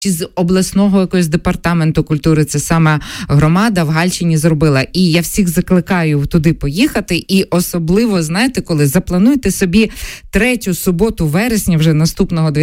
чи з обласного якогось департаменту культури, це саме громада в Гальчині зробила. І я всіх закликаю туди поїхати, і особливо, знаєте, коли заплануйте собі 3-ю суботу вересня вже наступного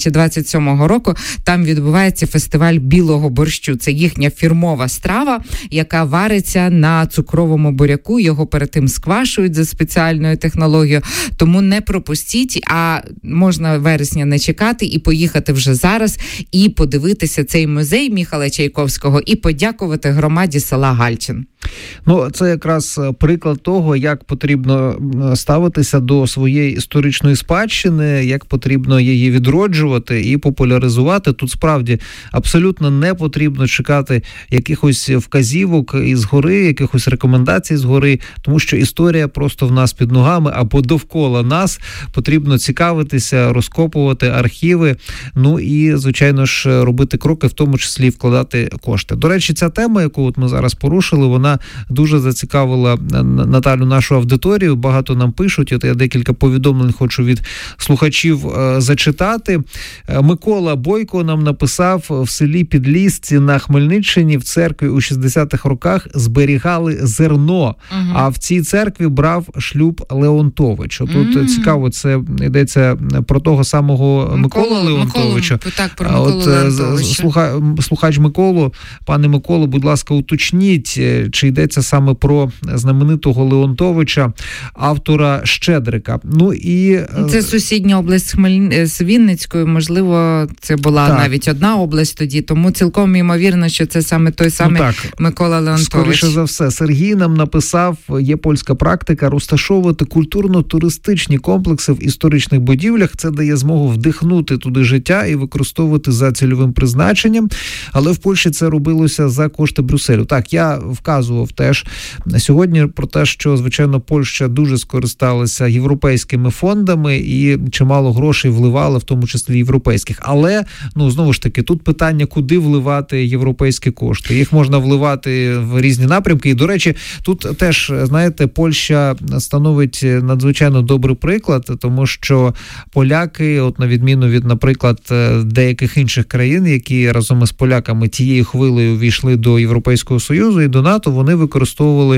2027 року, там відбувається фестиваль білого борщу. Це їхня фірмова страва, яка вариться на цукровому буряку, його перед тим сквашують за спеціальною технологією, тому не пропустіть, а можна вересня не чекати і поїхати вже зараз, і подивитися цей музей Міхала Чайковського і подякувати громаді села Гальчин. Ну, це якраз приклад того, як потрібно ставитися до своєї історичної спадщини, як потрібно її відроджувати і популяризувати. Тут справді абсолютно не потрібно чекати якихось вказівок із гори, якихось рекомендацій з гори, тому що історія просто в нас під ногами або довкола нас. Потрібно цікавитися, розкопувати архіви, ну і, звичайно ж, робити кроки, в тому числі вкладати кошти. До речі, ця тема, яку от ми зараз порушили, вона дуже зацікавила, Наталю, нашу аудиторію. Багато нам пишуть, от я декілька повідомлень хочу від слухачів зачитати. Микола Бойко нам написав: в селі Підлісці на Хмельниччині в церкві у 60-х роках зберігали зерно, а в цій церкві брав шлюб Леонтович. Тут цікаво, це йдеться про того самого Миколу Леонтовича. Так, про Миколу Леонтовича. Слухач Миколу, пане Миколу, будь ласка, уточніть, чи йдеться саме про знаменитого Леонтовича, автора «Щедрика». Ну і це сусідня область з Вінницькою, можливо, це була навіть одна область тоді, тому цілком ймовірно, що це саме той самий Микола Леонтович. Скоріше за все. Сергій нам написав: є польська практика розташовувати культурно-туристичні комплекси в історичних будівлях. Це дає змогу вдихнути туди життя і використовувати за цільовим призначенням. Але в Польщі це робилося за кошти Брюсселю. Так, я вказував теж сьогодні про те, що, звичайно, Польща дуже скористалася європейськими фондами і чимало грошей вливала, в тому числі європейських. Але, знову ж таки, тут питання, куди вливати європейські кошти. Їх можна вливати в різні напрямки. І, до речі, тут теж, знаєте, Польща становить надзвичайно добрий приклад, тому що поляки, от на відміну від, наприклад, деяких інших країн, які разом із поляками тією хвилею війшли до Європейського Союзу і до НАТО, вони використовували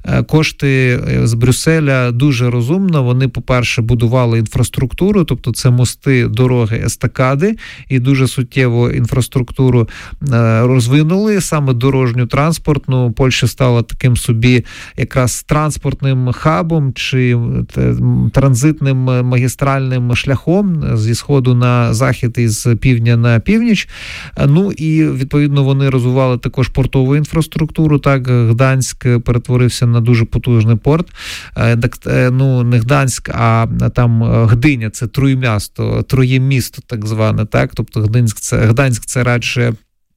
кошти з Брюсселя дуже розумно. Вони, по-перше, будували інфраструктуру, тобто це мости, дороги, естакади, і дуже суттєво інфраструктуру розвинули, саме дорожню, транспортну. Польща стала таким собі якраз транспортним хабом чи транзитним магістральним шляхом зі сходу на захід і з півдня на північ. Ну і, відповідно, вони розвивали також портову інфраструктуру. Так, Гданськ перетворився на дуже потужний порт. Не Гданськ, а там Гдиня, це троємісто так зване, так? Тобто Гданськ це радше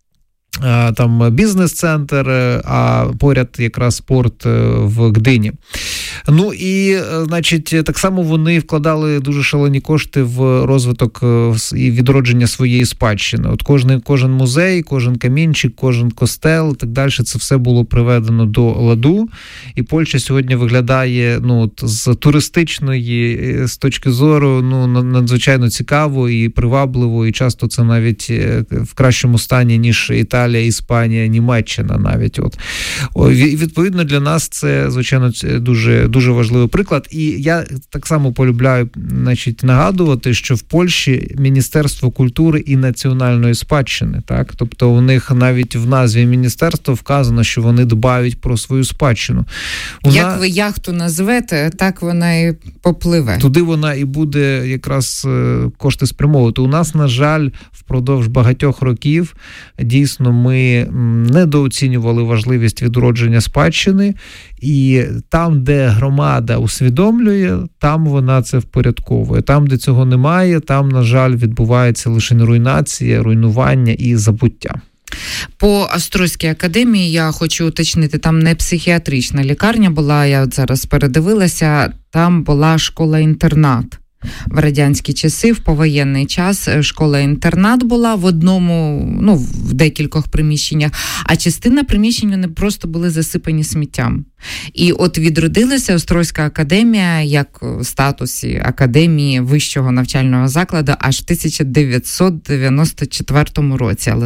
там бізнес-центр, а поряд якраз порт в Гдині. Ну і, значить, так само вони вкладали дуже шалені кошти в розвиток і відродження своєї спадщини. От кожен музей, кожен камінчик, кожен костел і так далі, це все було приведено до ладу. І Польща сьогодні виглядає, з туристичної, з точки зору, надзвичайно цікаво і привабливо, і часто це навіть в кращому стані, ніж Італія, Іспанія, Німеччина навіть. Відповідно, для нас це, звичайно, дуже, дуже важливий приклад. І я так само полюбляю, нагадувати, що в Польщі Міністерство культури і національної спадщини, так? Тобто у них навіть в назві міністерства вказано, що вони дбають про свою спадщину. Як ви яхту назвете, так вона і попливе. Туди вона і буде якраз кошти спрямовувати. У нас, на жаль, впродовж багатьох років дійсно ми недооцінювали важливість відродження спадщини, і там, де громада усвідомлює, там вона це впорядковує. Там, де цього немає, там, на жаль, відбувається лише руйнація, руйнування і забуття. По Острозькій академії я хочу уточнити, там не психіатрична лікарня була, я от зараз передивилася, там була школа-інтернат. В радянські часи, в повоєнний час, школа-інтернат була в одному, в декількох приміщеннях, а частина приміщень вони просто були засипані сміттям. І от відродилася Острозька академія як в статусі академії вищого навчального закладу аж в 1994 році. Але